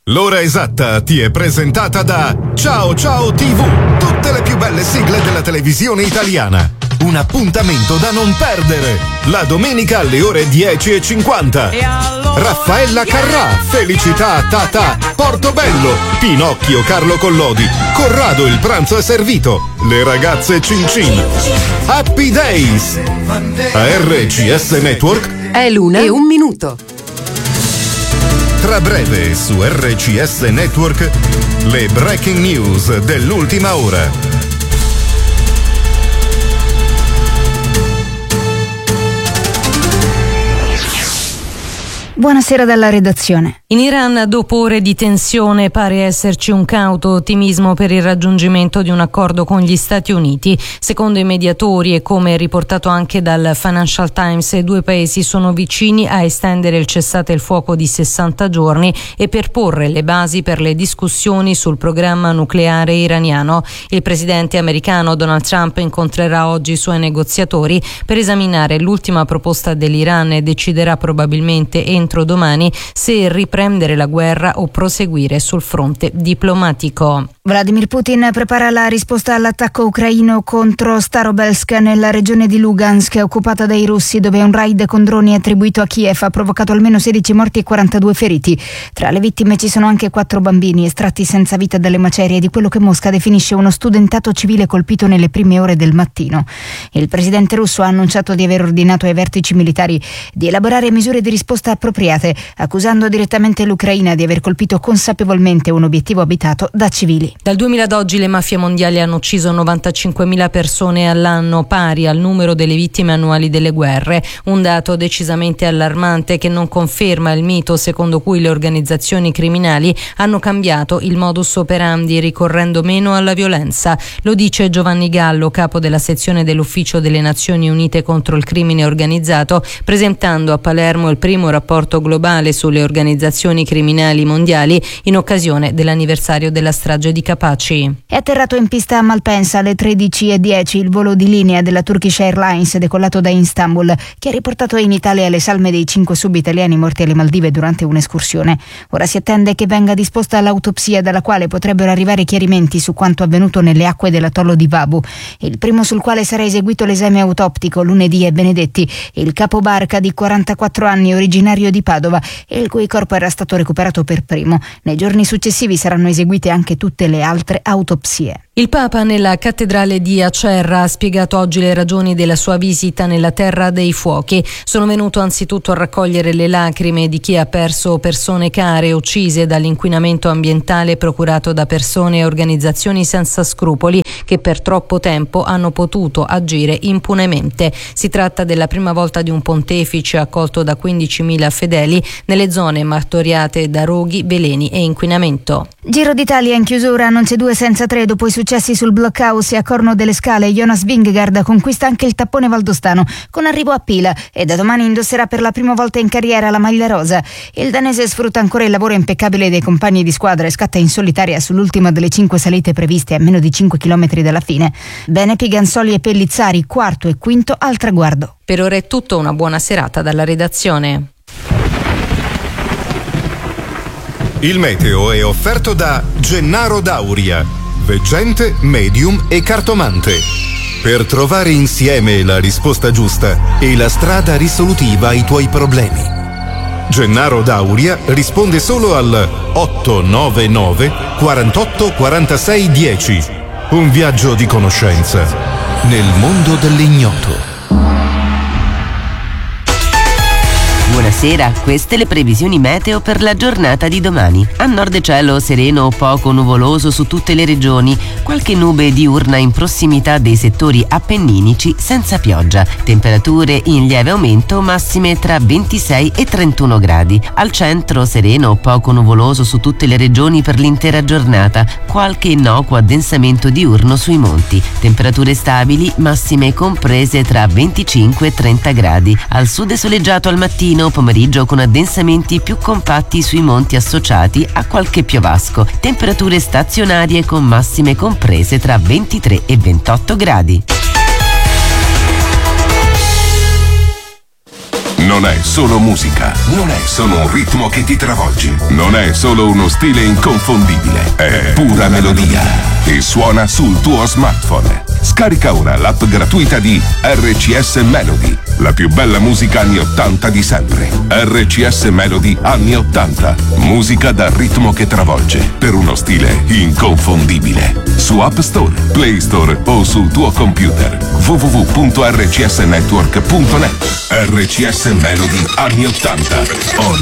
L'ora esatta ti è presentata da Ciao Ciao TV, tutte le più belle sigle della televisione italiana. Un appuntamento da non perdere, la domenica alle ore 10:50. Raffaella Carrà, Felicità Tata, Portobello, Pinocchio Carlo Collodi, Corrado il pranzo è servito, le ragazze Cin Cin. Happy Days. A RCS Network è l'1:01. Tra breve su RCS Network le breaking news dell'ultima ora. Buonasera dalla redazione. In Iran, dopo ore di tensione, pare esserci un cauto ottimismo per il raggiungimento di un accordo con gli Stati Uniti. Secondo i mediatori e come riportato anche dal Financial Times, i due paesi sono vicini a estendere il cessate il fuoco di 60 giorni e per porre le basi per le discussioni sul programma nucleare iraniano. Il presidente americano Donald Trump incontrerà oggi i suoi negoziatori per esaminare l'ultima proposta dell'Iran e deciderà probabilmente entro domani se riprendere la guerra o proseguire sul fronte diplomatico. Vladimir Putin prepara la risposta all'attacco ucraino contro Starobelsk nella regione di Lugansk occupata dai russi, dove un raid con droni attribuito a Kiev ha provocato almeno 16 morti e 42 feriti. Tra le vittime ci sono anche 4 bambini estratti senza vita dalle macerie di quello che Mosca definisce uno studentato civile colpito nelle prime ore del mattino. Il presidente russo ha annunciato di aver ordinato ai vertici militari di elaborare misure di risposta appropriate, accusando direttamente l'Ucraina di aver colpito consapevolmente un obiettivo abitato da civili. Dal 2000 ad oggi le mafie mondiali hanno ucciso 95.000 persone all'anno, pari al numero delle vittime annuali delle guerre. Un dato decisamente allarmante che non conferma il mito secondo cui le organizzazioni criminali hanno cambiato il modus operandi ricorrendo meno alla violenza. Lo dice Giovanni Gallo, capo della sezione dell'Ufficio delle Nazioni Unite contro il crimine organizzato, presentando a Palermo il primo rapporto globale sulle organizzazioni criminali mondiali in occasione dell'anniversario della strage di Capaci. È atterrato in pista a Malpensa alle 13:10 il volo di linea della Turkish Airlines decollato da Istanbul, che ha riportato in Italia le salme dei 5 sub-italiani morti alle Maldive durante un'escursione. Ora si attende che venga disposta l'autopsia, dalla quale potrebbero arrivare chiarimenti su quanto avvenuto nelle acque dell'atollo di Vabu. Il primo sul quale sarà eseguito l'esame autoptico lunedì è Benedetti, il capobarca di 44 anni originario di Padova, e il cui corpo era stato recuperato per primo. Nei giorni successivi saranno eseguite anche tutte le altre autopsie. Il Papa nella cattedrale di Acerra ha spiegato oggi le ragioni della sua visita nella terra dei fuochi. Sono venuto anzitutto a raccogliere le lacrime di chi ha perso persone care uccise dall'inquinamento ambientale procurato da persone e organizzazioni senza scrupoli che per troppo tempo hanno potuto agire impunemente. Si tratta della prima volta di un pontefice accolto da 15.000 fedeli nelle zone martoriate da roghi, veleni e inquinamento. Giro d'Italia in chiusura, non c'è 2 senza 3 dopo i successi sul Blockhouse e a Corno delle Scale. Jonas Vingegaard conquista anche il tappone valdostano con arrivo a Pila e da domani indosserà per la prima volta in carriera la maglia rosa. Il danese sfrutta ancora il lavoro impeccabile dei compagni di squadra e scatta in solitaria sull'ultima delle 5 salite previste a meno di 5 chilometri dalla fine. Bene Piganzoli e Pellizzari, quarto e quinto al traguardo. Per ora è tutto, una buona serata dalla redazione. Il meteo è offerto da Gennaro Dauria, veggente, medium e cartomante. Per trovare insieme la risposta giusta e la strada risolutiva ai tuoi problemi. Gennaro Dauria risponde solo al 899 48 46 10. Un viaggio di conoscenza nel mondo dell'ignoto. Buonasera, queste le previsioni meteo per la giornata di domani. A nord cielo sereno o poco nuvoloso su tutte le regioni, qualche nube diurna in prossimità dei settori appenninici senza pioggia. Temperature in lieve aumento, massime tra 26 e 31 gradi. Al centro sereno o poco nuvoloso su tutte le regioni per l'intera giornata, qualche innocuo addensamento diurno sui monti. Temperature stabili, massime comprese tra 25 e 30 gradi. Al sud è soleggiato al mattino, pomeriggio con addensamenti più compatti sui monti associati a qualche piovasco. Temperature stazionarie con massime comprese tra 23 e 28 gradi. non è solo musica, non è solo un ritmo che ti travolge, non è solo uno stile inconfondibile, è pura melodia e suona sul tuo smartphone. Scarica ora l'app gratuita di RCS Melody, la più bella musica anni 80 di sempre. RCS Melody anni 80, musica dal ritmo che travolge, per uno stile inconfondibile. Su App Store, Play Store o sul tuo computer. www.rcsnetwork.net. RCS Melody anni 80, on